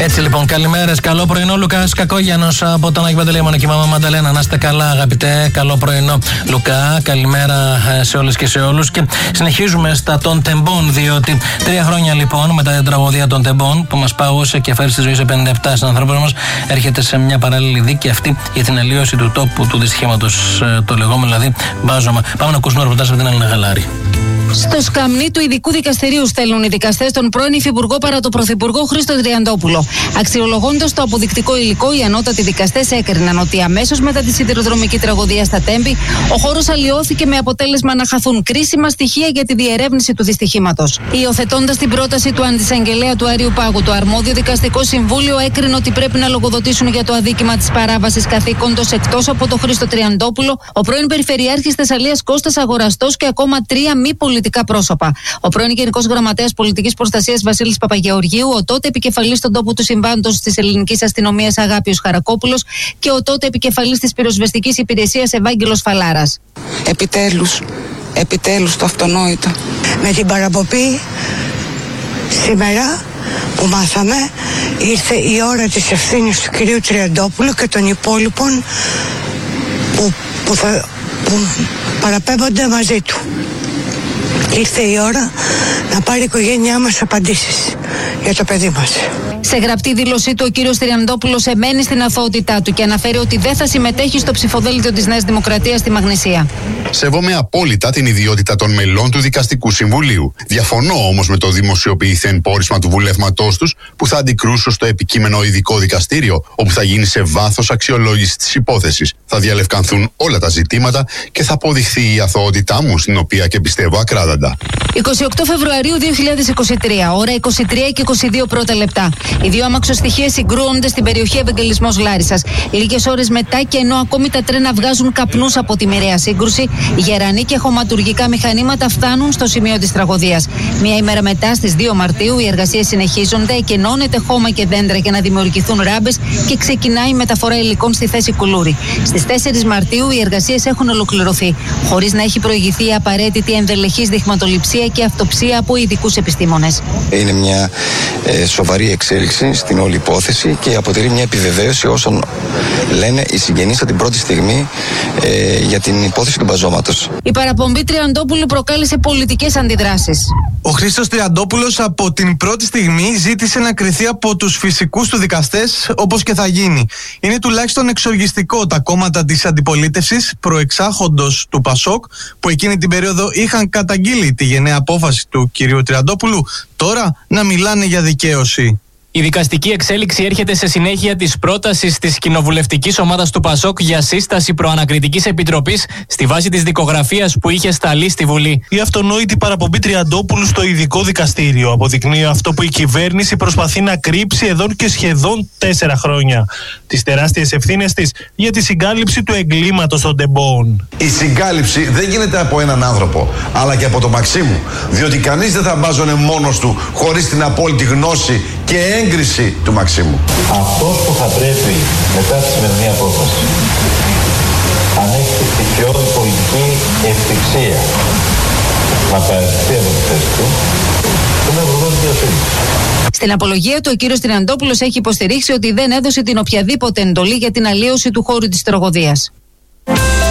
Έτσι λοιπόν, καλημέρες, καλό πρωινό. Λουκάς Κακόγιαννος από τον Άγιο Παντελεήμονο και η μαμά Μανταλένα. Να είστε καλά, αγαπητέ. Καλό πρωινό, Λουκά. Καλημέρα σε όλες και σε όλους. Και συνεχίζουμε στα των τεμπών, διότι 3 χρόνια λοιπόν μετά την τραγωδία των τεμπών, που μας πάγωσε και φέρει στη ζωή σε 57 συνανθρώπους μας, έρχεται σε μια παράλληλη δίκη αυτή για την αλλίωση του τόπου του δυστυχήματος, το λεγόμενο δηλαδή μπάζωμα. Πάμε να ακούσουμε ρεπορτάζ από την Έλληνα Γαλάρη. Στο σκαμνί του ειδικού δικαστηρίου στέλνουν οι δικαστές τον πρώην υφυπουργό παρά τον πρωθυπουργό Χρήστο Τριαντόπουλο. Αξιολογώντας το αποδεικτικό υλικό, οι ανώτατοι δικαστές έκριναν ότι αμέσως μετά τη σιδηροδρομική τραγωδία στα Τέμπη, ο χώρος αλλοιώθηκε με αποτέλεσμα να χαθούν κρίσιμα στοιχεία για τη διερεύνηση του δυστυχήματος. Υιοθετώντας την πρόταση του αντισαγγελέα του Άριου Πάγου, το αρμόδιο δικαστικό συμβούλιο έκρινε ότι πρέπει να λογοδοτήσουν για το αδίκημα της παράβασης καθήκοντος εκτός από τον Χρήστο Τριαντόπουλο, ο πρώην Περιφερειάρχης Θεσσαλίας Κώστας Αγοραστός και ακόμα 3 μη πολιτικά πρόσωπα. Ο πρώην Γενικός Γραμματέας Πολιτικής Προστασίας Βασίλης Παπαγεωργίου, ο τότε επικεφαλής στον τόπο του συμβάντος της Ελληνικής Αστυνομίας Αγάπιος Χαρακόπουλος και ο τότε επικεφαλής της Πυροσβεστικής Υπηρεσίας Ευάγγελος Φαλάρας. Επιτέλους το αυτονόητο. Με την παραπομπή σήμερα που μάθαμε, ήρθε η ώρα της ευθύνης του κυρίου Τριαντόπουλου και των υπόλοιπων που παραπέμπονται μαζί του. Ήρθε η ώρα να πάρει η οικογένειά μας απαντήσεις για το παιδί μας. Σε γραπτή δήλωσή του, ο κύριος Τριαντόπουλος εμένει στην αθωότητά του και αναφέρει ότι δεν θα συμμετέχει στο ψηφοδέλτιο της Νέας Δημοκρατίας στη Μαγνησία. Σέβομαι απόλυτα την ιδιότητα των μελών του Δικαστικού Συμβουλίου. Διαφωνώ όμως με το δημοσιοποιηθέν πόρισμα του βουλεύματός τους, που θα αντικρούσω στο επικείμενο ειδικό δικαστήριο, όπου θα γίνει σε βάθος αξιολόγηση της υπόθεσης. Θα διαλευκανθούν όλα τα ζητήματα και θα αποδειχθεί η αθωότητά μου, στην οποία και πιστεύω ακράδαντα. 28 Φεβρουαρίου 2023, ώρα 23 και 22 πρώτα λεπτά. Οι δύο αμαξοστοιχείες συγκρούονται στην περιοχή Ευαγγελισμός Λάρισσας. Λίγες ώρες μετά, και ενώ ακόμη τα τρένα βγάζουν καπνούς από τη μοιραία σύγκρουση, γερανοί και χωματουργικά μηχανήματα φτάνουν στο σημείο της τραγωδίας. Μία ημέρα μετά, στις 2 Μαρτίου, οι εργασίες συνεχίζονται, εκενώνεται χώμα και δέντρα για να δημιουργηθούν ράμπες και ξεκινάει η μεταφορά υλικών στη θέση Κουλούρη. Στις 4 Μαρτίου, οι εργασίες έχουν ολοκληρωθεί, χωρίς να έχει προηγηθεί η απαραίτητη ενδελεχής δειγματοληψία και αυτοψία από ειδικούς επιστήμονες. Είναι μια σοβαρή εξέλιξη στην όλη υπόθεση και αποτελεί μια επιβεβαίωση όσων λένε οι συγγενείς από την πρώτη στιγμή για την υπόθεση του μπαζώματος. Η παραπομπή Τριαντόπουλου προκάλεσε πολιτικές αντιδράσεις. Ο Χρήστος Τριαντόπουλος από την πρώτη στιγμή ζήτησε να κριθεί από τους φυσικούς του δικαστές, όπως και θα γίνει. Είναι τουλάχιστον εξοργιστικό τα κόμματα της αντιπολίτευσης, προεξάρχοντος του Πασόκ, που εκείνη την περίοδο είχαν καταγγείλει τη γενναία απόφαση του κυρίου Τριαντόπουλου, τώρα να μιλάνε για δικαίωση. Η δικαστική εξέλιξη έρχεται σε συνέχεια της πρότασης της κοινοβουλευτικής ομάδας του Πασόκ για σύσταση προανακριτικής επιτροπής στη βάση της δικογραφίας που είχε σταλεί στη Βουλή. Η αυτονόητη παραπομπή Τριαντόπουλου στο ειδικό δικαστήριο αποδεικνύει αυτό που η κυβέρνηση προσπαθεί να κρύψει εδώ και σχεδόν 4 χρόνια. Τις τεράστιες ευθύνες της για τη συγκάλυψη του εγκλήματος των τεμπών. Η συγκάλυψη δεν γίνεται από έναν άνθρωπο, αλλά και από τον Μαξίμου. Διότι κανείς δεν θα μπάζωνε μόνος του χωρίς την απόλυτη γνώση και έγκριση του Μαξίμου. Αυτός που θα πρέπει μετά τη σημερινή απόφαση, αν έχει τη στοιχειώδη πολιτική ευτυχία να παραιτηθεί από τη θέση του, είναι ο Υπουργός Δικαιοσύνης. Στην απολογία του, ο κύριος Τριαντόπουλος έχει υποστηρίξει ότι δεν έδωσε την οποιαδήποτε εντολή για την αλλίωση του χώρου της τραγωδίας.